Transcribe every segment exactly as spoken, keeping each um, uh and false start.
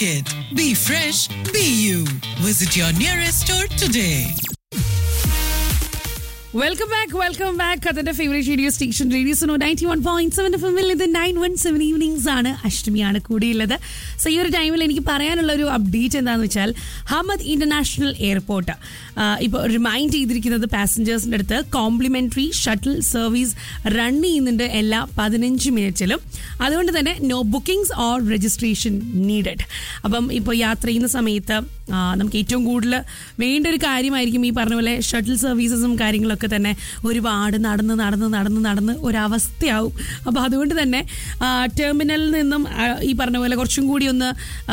Be fresh, be you. Visit your nearest store today. Welcome back welcome back അതിന്റെ favourite radio station radio Suno ninety one point seven F എമ്മിൽ ഇത് nine one seven evenings ആണ്. അഷ്ടമിയാണ് കൂടിയുള്ളത്. So ഈ ഒരു ടൈമിൽ എനിക്ക് പറയാനുള്ള ഒരു അപ്ഡേറ്റ് എന്താണെന്ന് വെച്ചാൽ ഹമദ് ഇന്റർനാഷണൽ എയർപോർട്ട് ഇപ്പോൾ റിമൈൻഡ് ചെയ്തിരിക്കുന്നത് പാസഞ്ചേഴ്സിൻ്റെ അടുത്ത് കോംപ്ലിമെന്ററി ഷട്ടിൽ സർവീസ് റൺ ചെയ്യുന്നുണ്ട് എല്ലാ പതിനഞ്ച് മിനിറ്റിലും. അതുകൊണ്ട് തന്നെ no bookings or registration needed. അപ്പം ഇപ്പോൾ യാത്ര ചെയ്യുന്ന സമയത്ത് നമുക്ക് ഏറ്റവും കൂടുതൽ വേണ്ട ഒരു കാര്യമായിരിക്കും ഈ പറഞ്ഞ പോലെ ഷട്ടിൽ സർവീസസും കാര്യങ്ങളൊക്കെ തന്നെ ഒരുപാട് നടന്ന് നടന്ന് നടന്ന് നടന്ന് ഒരവസ്ഥയാവും. അപ്പോൾ അതുകൊണ്ട് തന്നെ ടെർമിനലിൽ നിന്നും ഈ പറഞ്ഞ പോലെ കുറച്ചും കൂടി ഒന്ന്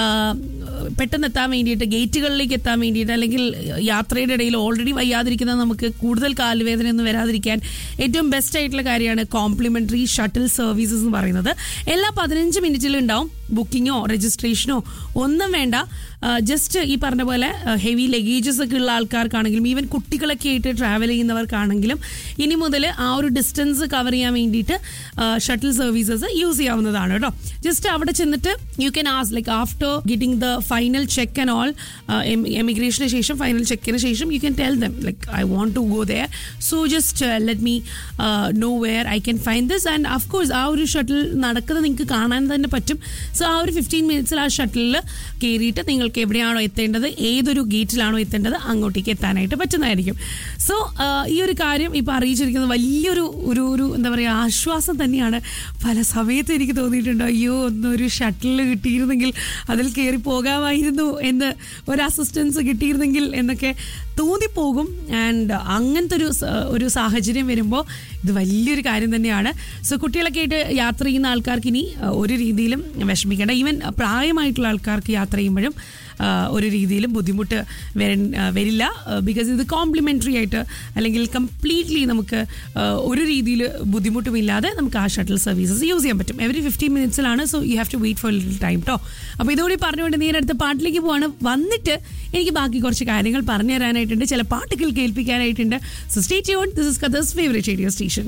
പെട്ടെന്ന് എത്താൻ വേണ്ടിയിട്ട് ഗേറ്റുകളിലേക്ക് എത്താൻ വേണ്ടിയിട്ട് അല്ലെങ്കിൽ യാത്രയുടെ ഇടയിൽ ഓൾറെഡി വയ്യാതിരിക്കുന്ന നമുക്ക് കൂടുതൽ കാലുവേദനയൊന്നും വരാതിരിക്കാൻ ഏറ്റവും ബെസ്റ്റ് ആയിട്ടുള്ള കാര്യമാണ് കോംപ്ലിമെന്ററി ഷട്ടിൽ സർവീസസ് എന്ന് പറയുന്നത്. എല്ലാ പതിനഞ്ച് മിനിറ്റിലും ഉണ്ടാവും. ബുക്കിങ്ങോ രജിസ്ട്രേഷനോ ഒന്നും വേണ്ട. ജസ്റ്റ് ഈ പറഞ്ഞ പോലെ ഹെവി ലഗേജസ് ഒക്കെ ഉള്ള ആൾക്കാർക്കാണെങ്കിലും ഈവൻ കുട്ടികളൊക്കെ ആയിട്ട് ട്രാവൽ ചെയ്യുന്നവർക്കാണെങ്കിലും ഇനി മുതൽ ആ ഒരു ഡിസ്റ്റൻസ് കവർ ചെയ്യാൻ വേണ്ടിയിട്ട് ഷട്ടിൽ സർവീസസ് യൂസ് ചെയ്യാവുന്നതാണ് കേട്ടോ. ജസ്റ്റ് അവിടെ ചെന്നിട്ട് you can ask like after getting the final check and all emigration ശേഷം ഫൈനൽ ചെക്കിന് ശേഷം you can tell them like I want to go there, so just let me know where I can find this. And of course ആ ഒരു shuttle നടക്കുന്നത് നിങ്ങൾക്ക് കാണാൻ തന്നെ പറ്റും. So ആ ഒരു ഫിഫ്റ്റീൻ മിനിറ്റ്സിൽ ആ ഷട്ടിലിൽ കയറിയിട്ട് നിങ്ങൾക്ക് എവിടെയാണോ എത്തേണ്ടത്, ഏതൊരു ഗേറ്റിലാണോ എത്തേണ്ടത് അങ്ങോട്ടേക്ക് എത്താനായിട്ട് പറ്റുന്നതായിരിക്കും. സോ ഈ ഒരു കാര്യം ഇപ്പോൾ അറിയിച്ചിരിക്കുന്നത് വലിയൊരു ഒരു ഒരു എന്താ പറയുക ആശ്വാസം തന്നെയാണ്. പല സമയത്തും എനിക്ക് തോന്നിയിട്ടുണ്ട് അയ്യോ ഒന്നൊരു ഷട്ടിൽ കിട്ടിയിരുന്നെങ്കിൽ അതിൽ കയറി പോകാമായിരുന്നു എന്ന്, ഒരു അസിസ്റ്റൻസ് കിട്ടിയിരുന്നെങ്കിൽ എന്നൊക്കെ തോന്നിപ്പോകും. ആൻഡ് അങ്ങനത്തെ ഒരു ഒരു സാഹചര്യം വരുമ്പോൾ ഇത് വലിയൊരു കാര്യം തന്നെയാണ്. സോ കുട്ടികളൊക്കെ ആയിട്ട് യാത്ര ചെയ്യുന്ന ആൾക്കാർക്ക് ഇനി ഒരു രീതിയിലും വിഷമിക്കേണ്ട. ഈവൻ പ്രായമായിട്ടുള്ള ആൾക്കാർക്ക് യാത്ര ചെയ്യുമ്പോഴും ഒരു രീതിയിലും ബുദ്ധിമുട്ട് വരില്ല. ബിക്കോസ് ഇത് കോംപ്ലിമെൻ്ററി ആയിട്ട് അല്ലെങ്കിൽ കംപ്ലീറ്റ്ലി നമുക്ക് ഒരു രീതിയിൽ ബുദ്ധിമുട്ടുമില്ലാതെ നമുക്ക് ആ ഷട്ടിൽ സർവീസസ് യൂസ് ചെയ്യാൻ പറ്റും. Every fifteen മിനിറ്റ്സിലാണ്. So you have to wait for little time കേട്ടോ. അപ്പോൾ ഇതോടെ പറഞ്ഞുകൊണ്ട് നേരെ അടുത്ത പാട്ടിലേക്ക് പോവാണ്. വന്നിട്ട് എനിക്ക് ബാക്കി കുറച്ച് കാര്യങ്ങൾ പറഞ്ഞു തരാനായിട്ടുണ്ട്, ചില പാട്ടുകൾ കേൾപ്പിക്കാനായിട്ടുണ്ട്. So stay tuned. This is കഥസ് favourite radio station.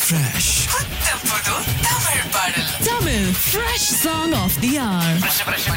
Tamil Fresh Song of the Hour.